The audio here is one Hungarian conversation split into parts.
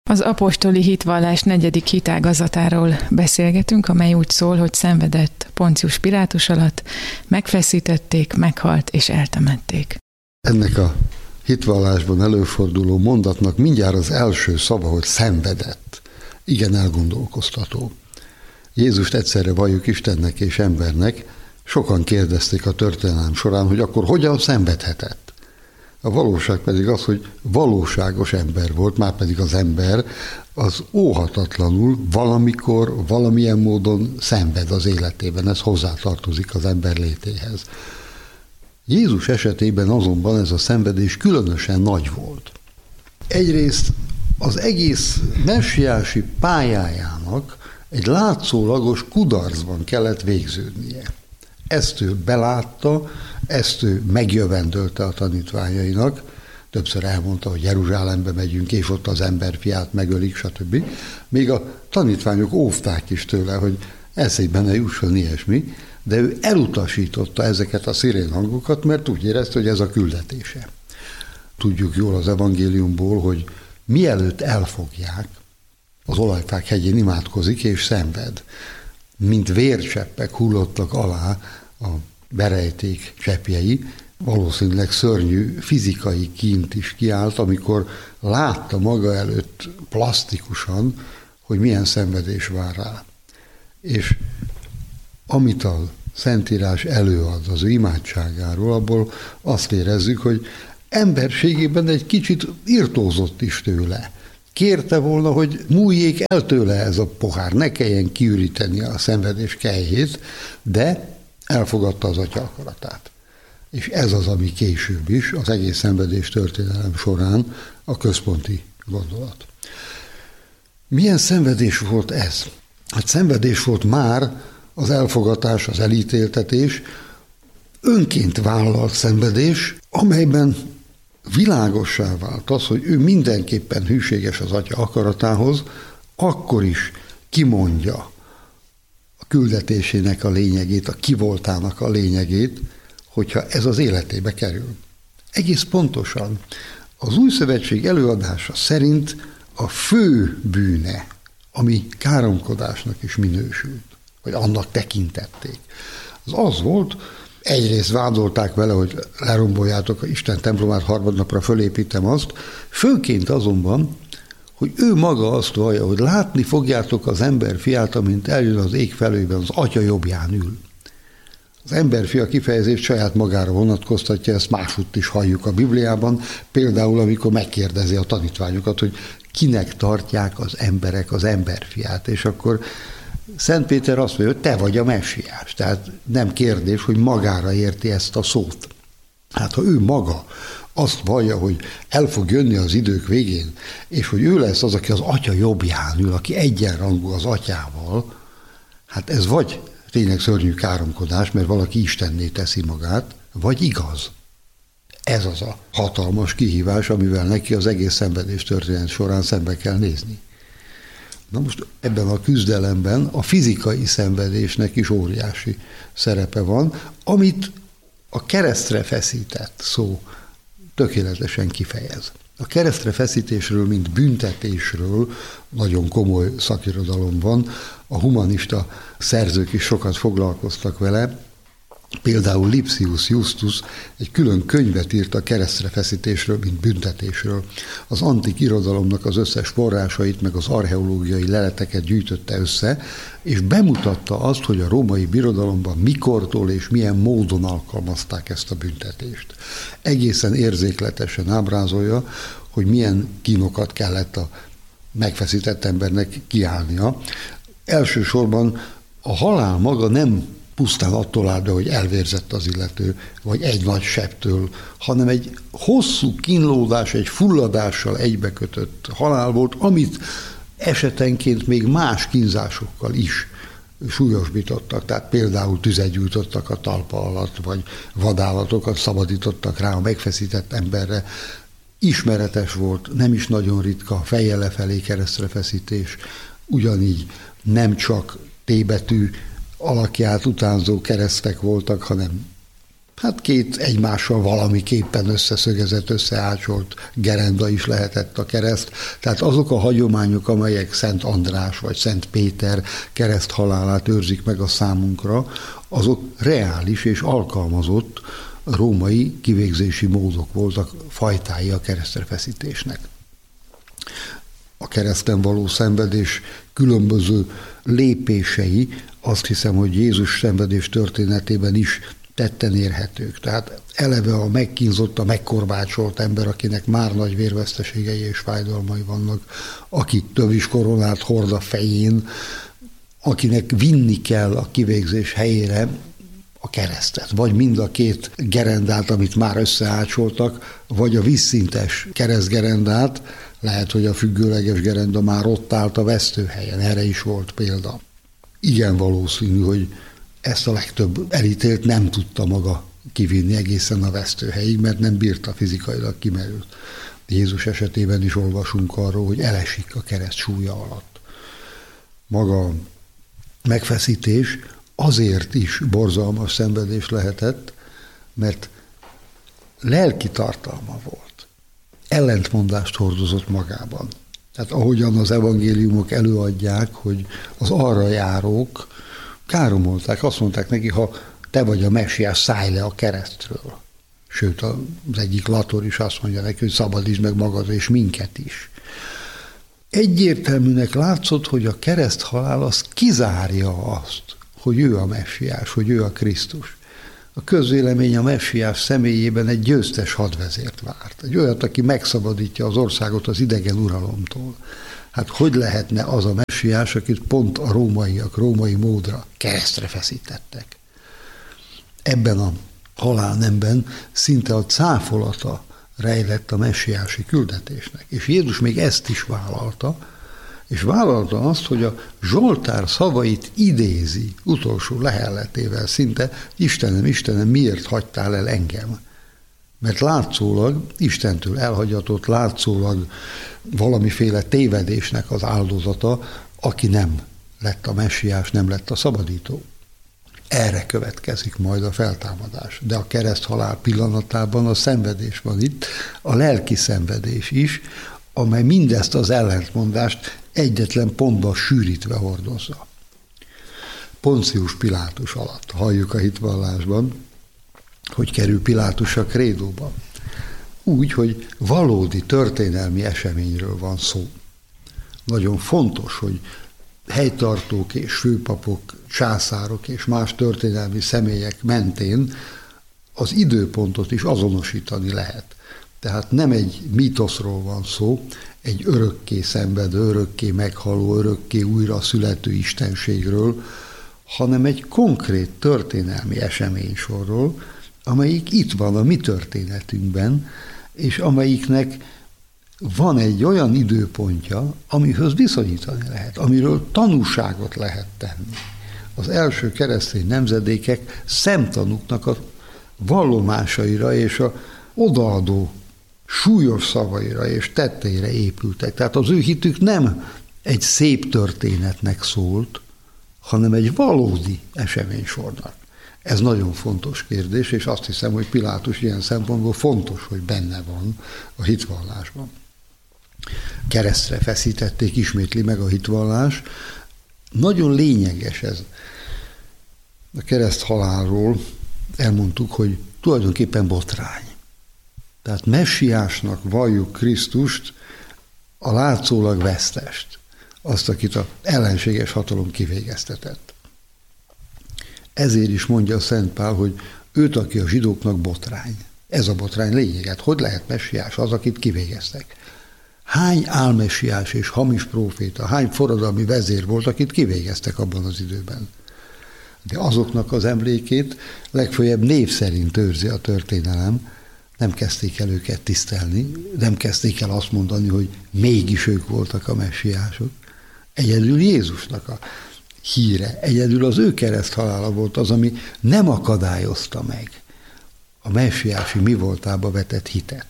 Az apostoli hitvallás 4. hitágazatáról beszélgetünk, amely úgy szól, hogy szenvedett Poncius Pilátus alatt, megfeszítették, meghalt és eltemették. Ennek a hitvallásban előforduló mondatnak mindjárt az első szava, hogy szenvedett. Igen elgondolkoztató. Jézust egyszerre valljuk Istennek és embernek, sokan kérdezték a történelem során, hogy akkor hogyan szenvedhetett. A valóság pedig az, hogy valóságos ember volt, már pedig az ember az óhatatlanul valamikor, valamilyen módon szenved az életében, ez hozzátartozik az ember létéhez. Jézus esetében azonban ez a szenvedés különösen nagy volt. Egyrészt az egész messiási pályájának egy látszólagos kudarcban kellett végződnie. Ezt ő belátta, ezt ő megjövendölte a tanítványainak, többször elmondta, hogy Jeruzsálembe megyünk, és ott az emberfiát megölik, stb. Még a tanítványok óvták is tőle, hogy eszébe ne jusson ilyesmi, de ő elutasította ezeket a szirénhangokat, mert úgy érezte, hogy ez a küldetése. Tudjuk jól az evangéliumból, hogy mielőtt elfogják, az Olajfák hegyén imádkozik és szenved. Mint vércseppek hullottak alá a berejték cseppjei, valószínűleg szörnyű fizikai kínt is kiállt, amikor látta maga előtt plastikusan, hogy milyen szenvedés vár rá. És amit a Szentírás előad az ő imádságáról, abból azt érezzük, hogy emberségében egy kicsit irtózott is tőle. Kérte volna, hogy múljék el tőle ez a pohár, ne kelljen kiüríteni a szenvedés kelyhét, de elfogadta az Atya akaratát. És ez az, ami később is, az egész szenvedés történelem során a központi gondolat. Milyen szenvedés volt ez? Hát szenvedés volt már az elfogadás, az elítéltetés, önként vállalt szenvedés, amelyben világossá vált az, hogy ő mindenképpen hűséges az Atya akaratához, akkor is kimondja a küldetésének a lényegét, a kivoltának a lényegét, hogyha ez az életébe kerül. Egész pontosan az Új Szövetség előadása szerint a fő bűne, ami káromkodásnak is minősült, vagy annak tekintették, az volt, egyrészt vádolták vele, hogy leromboljátok Isten templomát, harmadnapra fölépítem azt, főként azonban, hogy ő maga azt vallja, hogy látni fogjátok az emberfiát, amint eljön az ég felőben, az Atya jobbján ül. Az emberfia kifejezést saját magára vonatkoztatja, ezt másútt is halljuk a Bibliában, például amikor megkérdezi a tanítványokat, hogy kinek tartják az emberek az emberfiát, és akkor Szent Péter azt mondja, hogy te vagy a messiás. Tehát nem kérdés, hogy magára érti ezt a szót. Hát ha ő maga azt vallja, hogy el fog jönni az idők végén, és hogy ő lesz az, aki az Atya jobbján ül, aki egyenrangú az Atyával, hát ez vagy tényleg szörnyű káromkodás, mert valaki istenné teszi magát, vagy igaz. Ez az a hatalmas kihívás, amivel neki az egész szenvedés történet során szembe kell nézni. Na most ebben a küzdelemben a fizikai szenvedésnek is óriási szerepe van, amit a keresztre feszített szó tökéletesen kifejez. A keresztre feszítésről, mint büntetésről nagyon komoly szakirodalom van, a humanista szerzők is sokat foglalkoztak vele, például Lipsius Justus egy külön könyvet írt a keresztre feszítésről, mint büntetésről. Az antik irodalomnak az összes forrásait, meg az archeológiai leleteket gyűjtötte össze, és bemutatta azt, hogy a római birodalomban mikortól és milyen módon alkalmazták ezt a büntetést. Egészen érzékletesen ábrázolja, hogy milyen kínokat kellett a megfeszített embernek kiállnia. Elsősorban a halál maga nem pusztán attól áll be, hogy elvérzett az illető, vagy egy nagy sebtől, hanem egy hosszú kínlódás, egy fulladással egybekötött halál volt, amit esetenként még más kínzásokkal is súlyosbítottak, tehát például tüzet gyújtottak a talpa alatt, vagy vadállatokat szabadítottak rá a megfeszített emberre. Ismeretes volt, nem is nagyon ritka, fejjel lefelé keresztrefeszítés, ugyanígy nem csak T betű alakját utánzó keresztek voltak, hanem Hát két egymással valamiképpen összeszögezett, összeácsolt gerenda is lehetett a kereszt. Tehát azok a hagyományok, amelyek Szent András vagy Szent Péter kereszthalálát őrzik meg a számunkra, azok reális és alkalmazott római kivégzési módok voltak, fajtái a keresztrefeszítésnek. A kereszten való szenvedés különböző lépései, azt hiszem, hogy Jézus szenvedés történetében is tetten érhetők. Tehát eleve a megkínzott, a megkorbácsolt ember, akinek már nagy vérveszteségei és fájdalmai vannak, aki tövis koronát hord a fején, akinek vinni kell a kivégzés helyére a keresztet, vagy mind a két gerendát, amit már összeácsoltak, vagy a vízszintes keresztgerendát, lehet, hogy a függőleges gerenda már ott állt a vesztőhelyen, erre is volt példa. Igen valószínű, hogy ezt a legtöbb elítélt nem tudta maga kivinni egészen a vesztőhelyig, mert nem bírta fizikailag, kimerült. Jézus esetében is olvasunk arról, hogy elesik a kereszt súlya alatt. Maga megfeszítés azért is borzalmas szenvedés lehetett, mert lelki tartalma volt. Ellentmondást hordozott magában. Tehát ahogyan az evangéliumok előadják, hogy az arra járók káromolták, azt mondták neki, ha te vagy a messiás, szállj le a keresztről. Sőt, az egyik lator is azt mondja neki, hogy szabadítsd meg magad és minket is. Egyértelműnek látszott, hogy a kereszthalál az kizárja azt, hogy ő a messiás, hogy ő a Krisztus. A közvélemény a messiás személyében egy győztes hadvezért várt. Egy olyat, aki megszabadítja az országot az idegen uralomtól. Hát hogy lehetne az a messiás, akit pont a rómaiak, római módra keresztre feszítettek? Ebben a halálnemben szinte a cáfolata rejlett a messiási küldetésnek. És Jézus még ezt is vállalta, és vállalta azt, hogy a Zsoltár szavait idézi utolsó lehelletével szinte: Istenem, Istenem, miért hagytál el engem? Mert látszólag Istentől elhagyatott, látszólag valamiféle tévedésnek az áldozata, aki nem lett a messiás, nem lett a szabadító. Erre következik majd a feltámadás. De a kereszthalál pillanatában a szenvedés van itt, a lelki szenvedés is, amely mindezt az ellentmondást egyetlen pontban sűrítve hordozza. Poncius Pilátus alatt, halljuk a hitvallásban, hogy kerül Pilátus a krédóba. Úgy, hogy valódi történelmi eseményről van szó. Nagyon fontos, hogy helytartók és főpapok, császárok és más történelmi személyek mentén az időpontot is azonosítani lehet. Tehát nem egy mítoszról van szó, egy örökké szenvedő, örökké meghaló, örökké újra születő istenségről, hanem egy konkrét történelmi eseménysorról, amelyik itt van a mi történetünkben, és amelyiknek van egy olyan időpontja, amihöz viszonyítani lehet, amiről tanúságot lehet tenni. Az első keresztény nemzedékek szemtanúknak a vallomásaira és a odaadó súlyos szavaira és tetteire épültek. Tehát az ő hitük nem egy szép történetnek szólt, hanem egy valódi eseménysornak. Ez nagyon fontos kérdés, és azt hiszem, hogy Pilátus ilyen szempontból fontos, hogy benne van a hitvallásban. Keresztre feszítették, ismétli meg a hitvallás. Nagyon lényeges ez. A kereszthalálról elmondtuk, hogy tulajdonképpen botrány. Tehát messiásnak valljuk Krisztust, a látszólag vesztest, azt, akit az ellenséges hatalom kivégeztetett. Ezért is mondja Szent Pál, hogy őt, aki a zsidóknak botrány. Ez a botrány lényeget. Hogy lehet messiás az, akit kivégeztek? Hány álmessiás és hamis próféta, hány forradalmi vezér volt, akit kivégeztek abban az időben? De azoknak az emlékét legfeljebb név szerint őrzi a történelem, nem kezdték el őket tisztelni, nem kezdték el azt mondani, hogy mégis ők voltak a messiások. Egyedül Jézusnak a híre, egyedül az ő kereszthalála volt az, ami nem akadályozta meg a messiási mi voltába vetett hitet.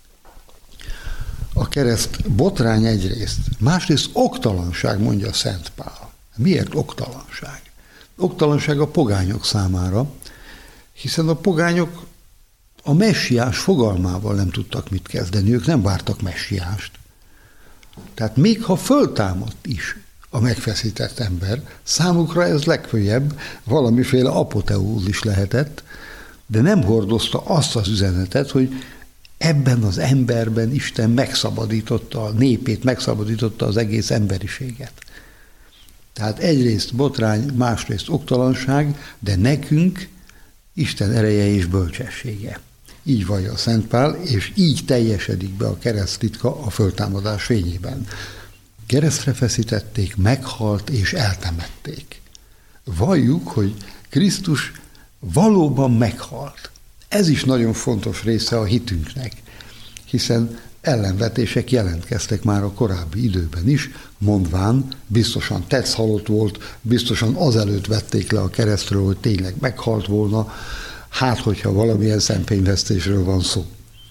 A kereszt botrány egyrészt, másrészt oktalanság, mondja Szent Pál. Miért oktalanság? Oktalanság a pogányok számára, Hiszen a pogányok a messiás fogalmával nem tudtak mit kezdeni, ők nem vártak messiást. Tehát még ha föltámadt is a megfeszített ember, számukra ez legföljebb valamiféle apoteózis lehetett, de nem hordozta azt az üzenetet, hogy ebben az emberben Isten megszabadította a népét, megszabadította az egész emberiséget. Tehát egyrészt botrány, másrészt oktalanság, de nekünk Isten ereje és bölcsessége. Így vallja a Szent Pál, és így teljesedik be a kereszttitka a föltámadás fényében. Keresztre feszítették, meghalt és eltemették. Valljuk, hogy Krisztus valóban meghalt. Ez is nagyon fontos része a hitünknek, hiszen ellenvetések jelentkeztek már a korábbi időben is, mondván, biztosan tetsz halott volt, biztosan azelőtt vették le a keresztről, hogy tényleg meghalt volna, hát hogyha valamilyen szemfényvesztésről van szó.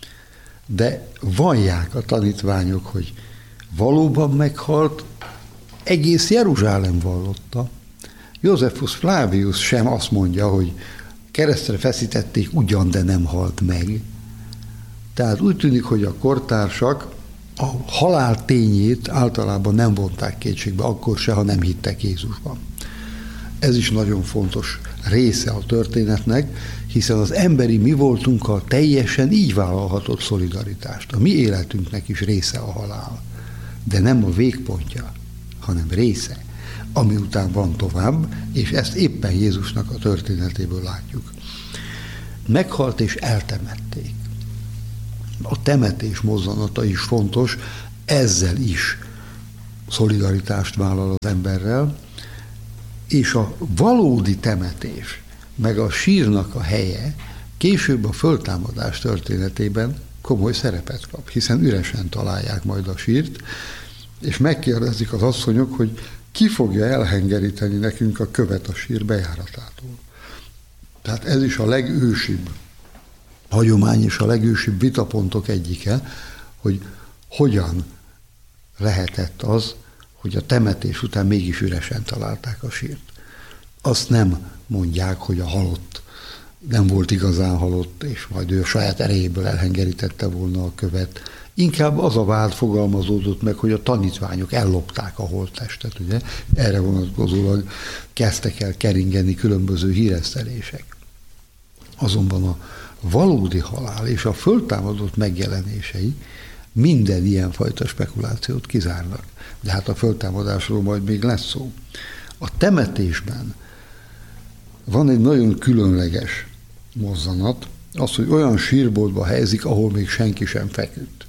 De vallják a tanítványok, hogy valóban meghalt, egész Jeruzsálem vallotta. Josephus Flavius sem azt mondja, hogy keresztre feszítették ugyan, de nem halt meg. Tehát úgy tűnik, hogy a kortársak a halál tényét általában nem vonták kétségbe, akkor se, ha nem hittek Jézusban. Ez is nagyon fontos része a történetnek, hiszen az emberi mi voltunkkal teljesen így vállalhatott szolidaritást. A mi életünknek is része a halál, de nem a végpontja, hanem része, ami után van tovább, és ezt éppen Jézusnak a történetéből látjuk. Meghalt és eltemették. A temetés mozzanata is fontos, ezzel is szolidaritást vállal az emberrel, és a valódi temetés, meg a sírnak a helye később a föltámadás történetében komoly szerepet kap, hiszen üresen találják majd a sírt, és megkérdezik az asszonyok, hogy ki fogja elhengeríteni nekünk a követ a sír bejáratától. Tehát ez is a legősibb hagyomány és a legősibb vitapontok egyike, hogy hogyan lehetett az, hogy a temetés után mégis üresen találták a sírt. Azt nem mondják, hogy a halott nem volt igazán halott, és majd ő a saját erejéből elhengerítette volna a követ. Inkább az a vád fogalmazódott meg, hogy a tanítványok ellopták a holttestet, ugye? Erre vonatkozólag kezdtek el keringeni különböző híresztelések. Azonban a valódi halál és a föltámadott megjelenései minden ilyenfajta spekulációt kizárnak. De hát a föltámadásról majd még lesz szó. A temetésben van egy nagyon különleges mozzanat, az, hogy olyan sírboltba helyezik, ahol még senki sem feküdt.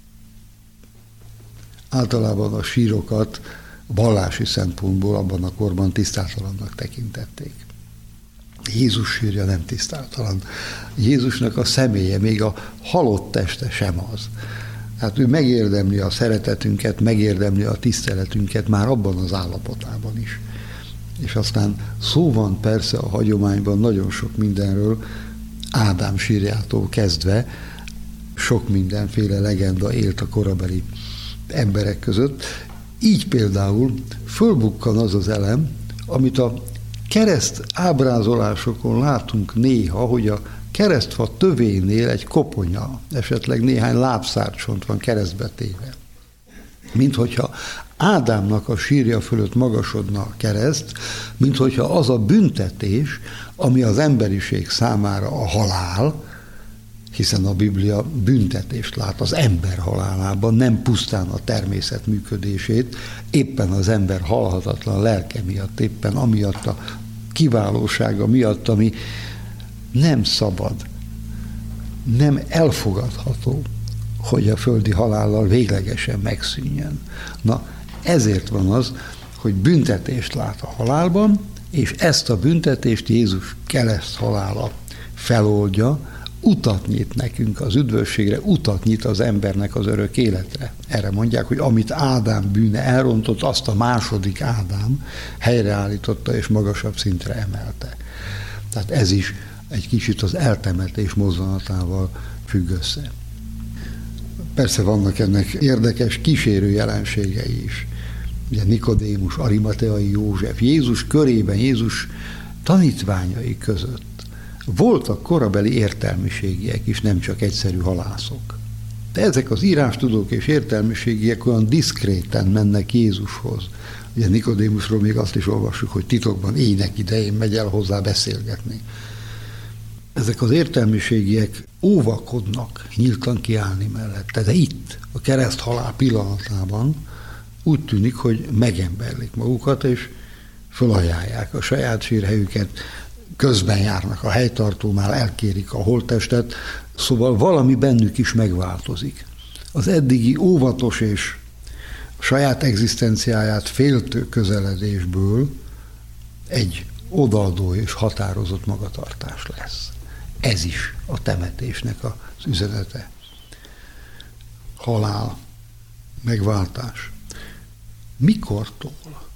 Általában a sírokat vallási szempontból abban a korban tisztátalannak tekintették. Jézus sírja nem tisztátalan. Jézusnak a személye, még a halott teste sem az. Hát ő megérdemli a szeretetünket, megérdemli a tiszteletünket már abban az állapotában is. És aztán szó van persze a hagyományban nagyon sok mindenről, Ádám sírjától kezdve, sok mindenféle legenda élt a korabeli emberek között. Így például fölbukkan az az elem, amit a kereszt ábrázolásokon látunk néha, hogy a keresztfa tövénél egy koponya, esetleg néhány lábszárcsont van keresztbe téve. Minthogyha Ádámnak a sírja fölött magasodna a kereszt, minthogyha az a büntetés, ami az emberiség számára a halál, hiszen a Biblia büntetést lát az ember halálában, nem pusztán a természet működését, éppen az ember halhatatlan lelke miatt, éppen amiatt a kiválósága miatt, ami nem szabad, nem elfogadható, hogy a földi halállal véglegesen megszűnjön. Na, ezért van az, hogy büntetést lát a halálban, és ezt a büntetést Jézus kereszt halála feloldja, utat nyit nekünk az üdvösségre, utat nyit az embernek az örök életre. Erre mondják, hogy amit Ádám bűne elrontott, azt a második Ádám helyreállította és magasabb szintre emelte. Tehát ez is egy kicsit az eltemetés mozzanatával függ össze. Persze vannak ennek érdekes kísérő jelenségei is. Ugye Nikodémus, Arimateai József, Jézus körében, Jézus tanítványai között voltak korabeli értelmiségiek is, nem csak egyszerű halászok. De ezek az írástudók és értelmiségiek olyan diszkréten mennek Jézushoz. Ugye Nikodémusról még azt is olvassuk, hogy titokban éjnek idején megy el hozzá beszélgetni. Ezek az értelmiségiek óvakodnak nyíltan kiállni mellette, de itt, a kereszthalál pillanatában úgy tűnik, hogy megemberlik magukat, és fölajánlják a saját sírhelyüket, közben járnak a helytartónál, elkérik a holttestet, szóval valami bennük is megváltozik. Az eddigi óvatos és saját egzisztenciáját féltő közeledésből egy odaadó és határozott magatartás lesz. Ez is a temetésnek az üzenete. Halál, megváltás. Mikortól?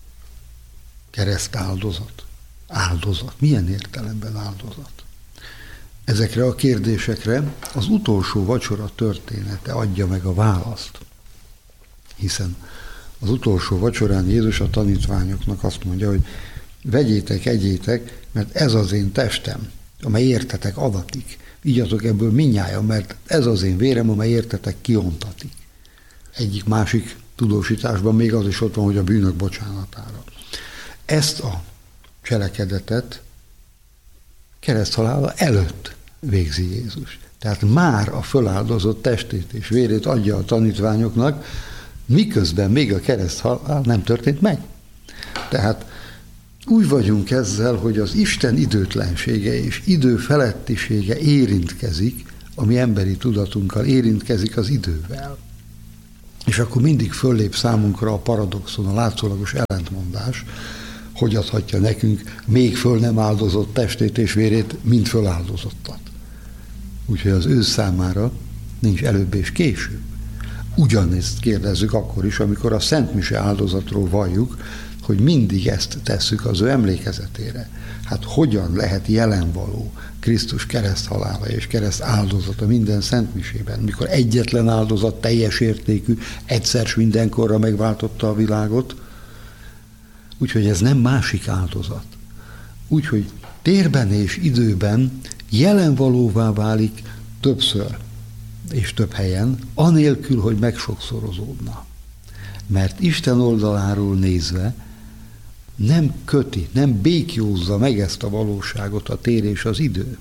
Keresztáldozat. Áldozat. Milyen értelemben áldozat? Ezekre a kérdésekre az utolsó vacsora története adja meg a választ. Hiszen az utolsó vacsorán Jézus a tanítványoknak azt mondja, hogy vegyétek, egyétek, mert ez az én testem, amely értetek adatik. Igyatok ebből mindnyájan, mert ez az én vérem, amely értetek kiontatik. Egyik másik tudósításban még az is ott van, hogy a bűnök bocsánatára. Ezt a cselekedetet kereszthalála előtt végzi Jézus. Tehát már a föláldozott testét és vérét adja a tanítványoknak, miközben még a kereszthalál nem történt meg. Tehát úgy vagyunk ezzel, hogy az Isten időtlensége és idő felettisége érintkezik a mi emberi tudatunkkal, érintkezik az idővel. És akkor mindig föllép számunkra a paradoxon, a látszólagos ellentmondás, hogy adhatja nekünk még föl nem áldozott testét és vérét, mint föláldozottat. Úgyhogy az ő számára nincs előbb és később. Ugyanezt kérdezzük akkor is, amikor a Szent Mise áldozatról valljuk, hogy mindig ezt tesszük az ő emlékezetére. Hát hogyan lehet jelenvaló Krisztus kereszthalála és kereszt áldozata minden Szent Misében, mikor egyetlen áldozat teljes értékű, egyszer s mindenkorra megváltotta a világot, úgyhogy ez nem másik áldozat. Úgyhogy térben és időben jelenvalóvá válik többször és több helyen, anélkül, hogy megsokszorozódna. Mert Isten oldaláról nézve nem köti, nem békjózza meg ezt a valóságot a tér és az idő,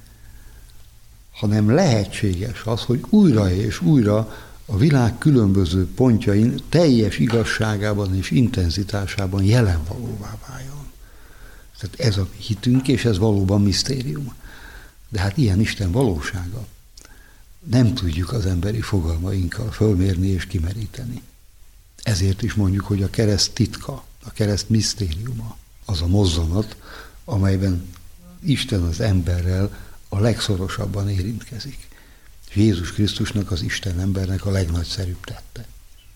hanem lehetséges az, hogy újra és újra a világ különböző pontjain teljes igazságában és intenzitásában jelenvalóvá váljon. Tehát ez a hitünk, és ez valóban misztérium. De hát ilyen Isten valósága nem tudjuk az emberi fogalmainkkal fölmérni és kimeríteni. Ezért is mondjuk, hogy a kereszt titka, a kereszt misztériuma az a mozzanat, amelyben Isten az emberrel a legszorosabban érintkezik. Jézus Krisztusnak, az Isten embernek a legnagyszerűbb tette.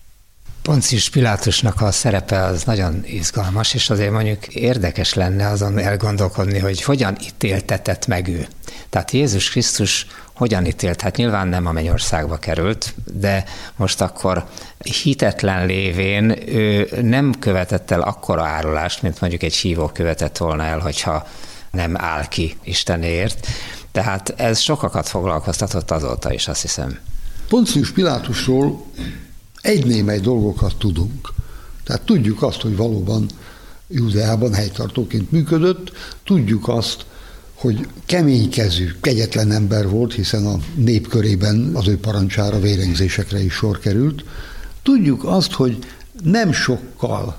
Poncius Pilátusnak a szerepe az nagyon izgalmas, és azért mondjuk érdekes lenne azon elgondolkodni, hogy hogyan ítéltetett meg ő. Tehát Jézus Krisztus hogyan ítélt? Hát nyilván nem a mennyországba került, de most akkor hitetlen lévén ő nem követett el akkora árulást, mint mondjuk egy hívó követett volna el, hogyha nem áll ki Istenért. Tehát ez sokakat foglalkoztatott azóta is, azt hiszem. Poncius Pilátusról egy-némely dolgokat tudunk. Tehát tudjuk azt, hogy valóban Júdeában helytartóként működött, tudjuk azt, hogy keménykezű, kegyetlen ember volt, hiszen a nép körében az ő parancsára vérengzésekre is sor került. Tudjuk azt, hogy nem sokkal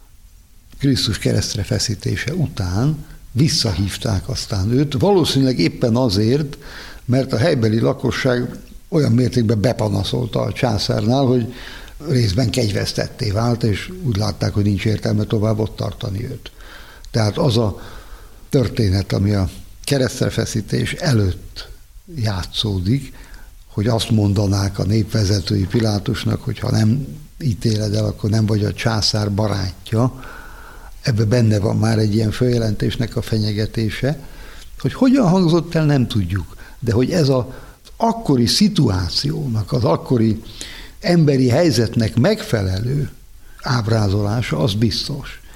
Krisztus keresztre feszítése után visszahívták aztán őt, valószínűleg éppen azért, mert a helybeli lakosság olyan mértékben bepanaszolta a császárnál, hogy részben kegyvesztetté vált, és úgy látták, hogy nincs értelme tovább ott tartani őt. Tehát az a történet, ami a keresztrefeszítés előtt játszódik, hogy azt mondanák a népvezetői Pilátusnak, hogy ha nem ítéled el, akkor nem vagy a császár barátja. Ebben benne van már egy ilyen följelentésnek a fenyegetése, hogy hogyan hangzott el, nem tudjuk, de hogy ez az akkori szituációnak, az akkori emberi helyzetnek megfelelő ábrázolása, az biztos.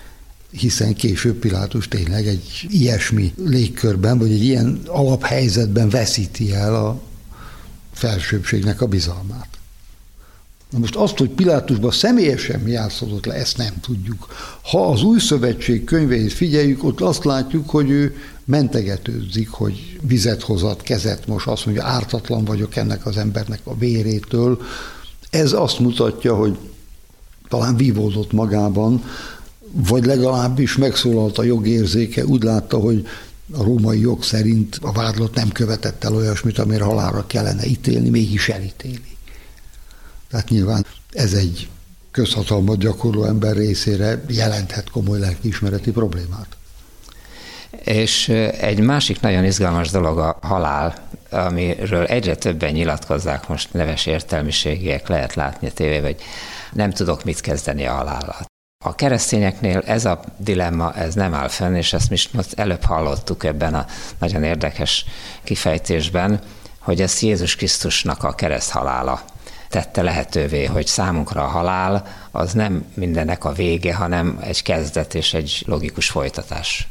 hiszen később Pilátus tényleg egy ilyesmi légkörben, vagy egy ilyen alaphelyzetben veszíti el a felsőbbségnek a bizalmát. Na most azt, hogy Pilátusban személyesen mi játszódott le, ezt nem tudjuk. Ha az Új Szövetség könyveit figyeljük, ott azt látjuk, hogy ő mentegetőzik, hogy vizet hozat, kezet mos, azt mondja, ártatlan vagyok ennek az embernek a vérétől. Ez azt mutatja, hogy talán vívódott magában, vagy legalábbis megszólalt a jogérzéke, úgy látta, hogy a római jog szerint a vádlott nem követett el olyasmit, amire halálra kellene ítélni, mégis elítéli. Tehát nyilván ez egy közhatalmat gyakorló ember részére jelenthet komoly lelkiismereti problémát. És egy másik nagyon izgalmas dolog a halál, amiről egyre többen nyilatkozzák, most neves értelmiségiek, lehet látni a tévében, hogy nem tudok mit kezdeni a halállal. A keresztényeknél ez a dilemma, ez nem áll fenn, és ezt most előbb hallottuk ebben a nagyon érdekes kifejtésben, hogy ez Jézus Krisztusnak a kereszthalála tette lehetővé, hogy számunkra a halál az nem mindennek a vége, hanem egy kezdet és egy logikus folytatás.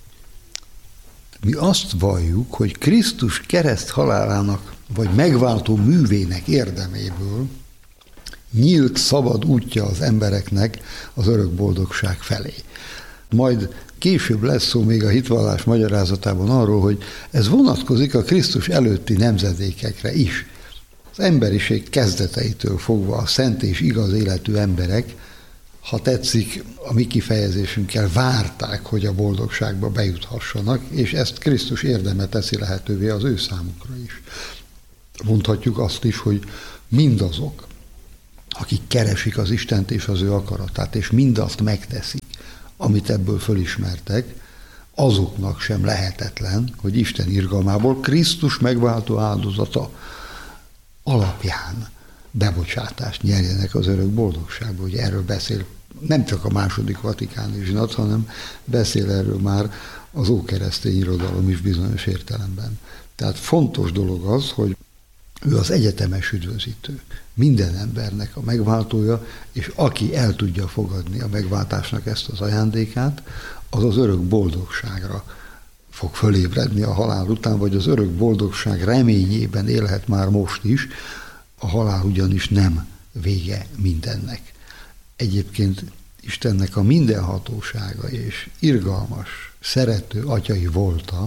Mi azt valljuk, hogy Krisztus kereszt halálának, vagy megváltó művének érdeméből nyílt, szabad útja az embereknek az örök boldogság felé. Majd később lesz szó még a hitvallás magyarázatában arról, hogy ez vonatkozik a Krisztus előtti nemzedékekre is. Az emberiség kezdeteitől fogva a szent és igaz életű emberek, ha tetszik, a mi kifejezésünkkel várták, hogy a boldogságba bejuthassanak, és ezt Krisztus érdeme teszi lehetővé az ő számukra is. Mondhatjuk azt is, hogy mindazok, akik keresik az Istent és az ő akaratát, és mindazt megteszik, amit ebből fölismertek, azoknak sem lehetetlen, hogy Isten irgalmából Krisztus megváltó áldozata alapján bebocsátást nyerjenek az örök boldogságba. Hogy erről beszél nem csak a második vatikáni zsinat, hanem beszél erről már az ókeresztény irodalom is bizonyos értelemben. Tehát fontos dolog az, hogy ő az egyetemes üdvözítő, minden embernek a megváltója, és aki el tudja fogadni a megváltásnak ezt az ajándékát, az az örök boldogságra fog fölébredni a halál után, vagy az örök boldogság reményében élhet már most is, a halál ugyanis nem vége mindennek. Egyébként Istennek a mindenhatósága és irgalmas, szerető atyai volta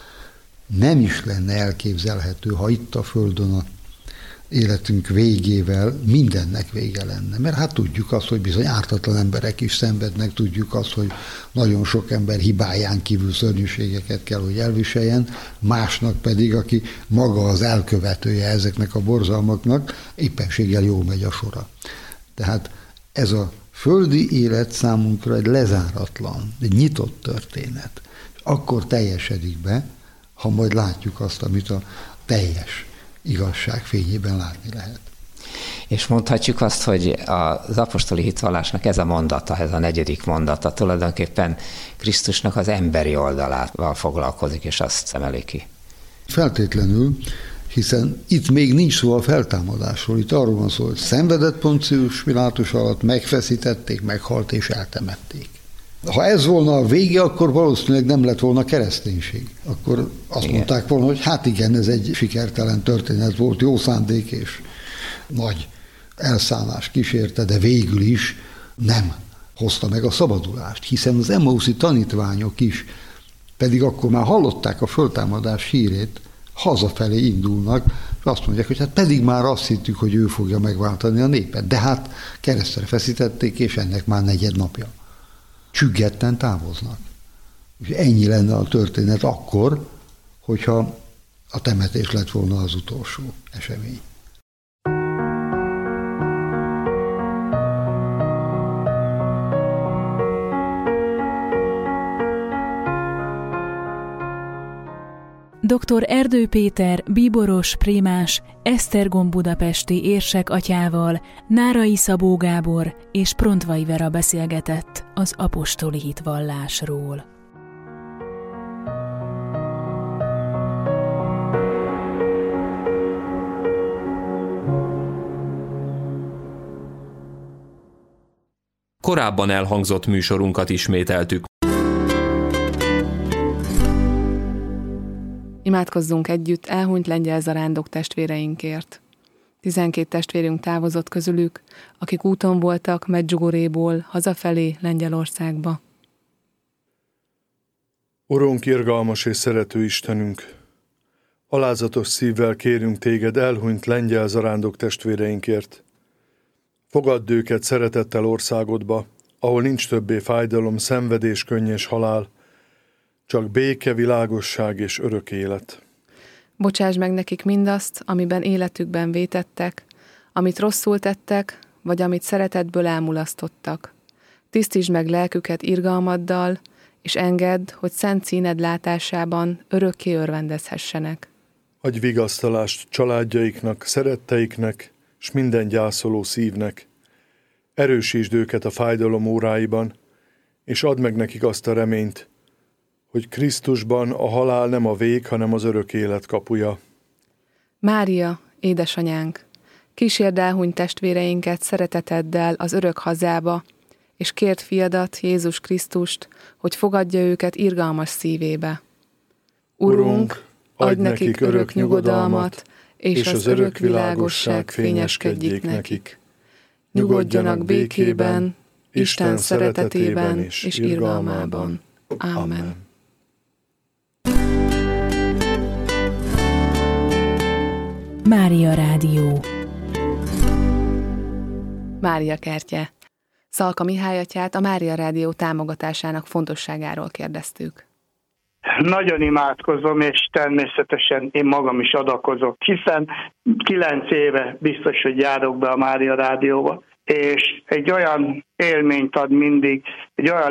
nem is lenne elképzelhető, ha itt a Földön a életünk végével mindennek vége lenne. Mert hát tudjuk azt, hogy bizony ártatlan emberek is szenvednek, tudjuk azt, hogy nagyon sok ember hibáján kívül szörnyűségeket kell, hogy elviseljen, másnak pedig, aki maga az elkövetője ezeknek a borzalmaknak, éppenséggel jól megy a sora. Tehát ez a földi élet számunkra egy lezáratlan, egy nyitott történet. Akkor teljesedik be, ha majd látjuk azt, amit a teljes igazság fényében látni lehet. És mondhatjuk azt, hogy az apostoli hitvallásnak ez a mondata, ez a 4. mondata tulajdonképpen Krisztusnak az emberi oldalával foglalkozik, és azt emeli ki. Feltétlenül, hiszen itt még nincs szó a feltámadásról, itt arról van szó, hogy szenvedett Poncius Pilátus alatt, megfeszítették, meghalt és eltemették. Ha ez volna a vége, akkor valószínűleg nem lett volna kereszténység. Akkor azt mondták volna, hogy hát igen, ez egy sikertelen történet volt, jó szándék és nagy elszánás kísérte, de végül is nem hozta meg a szabadulást, hiszen az Emmauszi tanítványok is, pedig akkor már hallották a föltámadás hírét, hazafelé indulnak, és azt mondják, hogy hát pedig már azt hittük, hogy ő fogja megváltani a népet, de hát keresztre feszítették, és ennek már 4. napja. Csüggetten távoznak. És ennyi lenne a történet akkor, hogyha a temetés lett volna az utolsó esemény. Dr. Erdő Péter, bíboros, prímás, Esztergom budapesti érsek atyával, Nárai Szabó Gábor és Prontvai Vera beszélgetett az apostoli hitvallásról. Korábban elhangzott műsorunkat ismételtük. Imádkozzunk együtt elhunyt lengyel zarándok testvéreinkért. 12 testvérünk távozott közülük, akik úton voltak Medjugorjéból hazafelé Lengyelországba. Urunk, irgalmas és szerető Istenünk! Alázatos szívvel kérünk téged elhunyt lengyel zarándok testvéreinkért. Fogadd őket szeretettel országodba, ahol nincs többé fájdalom, szenvedés, könnyes halál, csak béke, világosság és örök élet. Bocsásd meg nekik mindazt, amiben életükben vétettek, amit rosszul tettek, vagy amit szeretetből elmulasztottak. Tisztítsd meg lelküket irgalmaddal, és engedd, hogy szent színed látásában örökké örvendezhessenek. Adj vigasztalást családjaiknak, szeretteiknek, s minden gyászoló szívnek. Erősítsd őket a fájdalom óráiban, és add meg nekik azt a reményt, hogy Krisztusban a halál nem a vég, hanem az örök élet kapuja. Mária, édesanyánk, kísérd elhunyt testvéreinket szereteteddel az örök hazába, és kérd fiadat, Jézus Krisztust, hogy fogadja őket irgalmas szívébe. Urunk, adj nekik örök nyugodalmat, és az örök világosság fényeskedjék nekik. Nyugodjanak békében, Isten szeretetében és irgalmában. Ámen. Mária Rádió. Mária kertje. Szalka Mihály atyát a Mária Rádió támogatásának fontosságáról kérdeztük. Nagyon imádkozom, és természetesen én magam is adakozok, hiszen 9 éve biztos, hogy járok be a Mária Rádióba, és egy olyan élményt ad mindig, egy olyan